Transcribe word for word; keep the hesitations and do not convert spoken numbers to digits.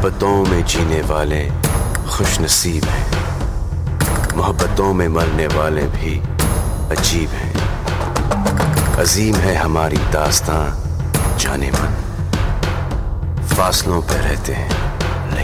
मोहब्बतों में जीने वाले खुश नसीब हैं, मोहब्बतों में मरने वाले भी अजीब हैं। अजीम है हमारी दास्तां जाने मन, फासलों पे रहते हैं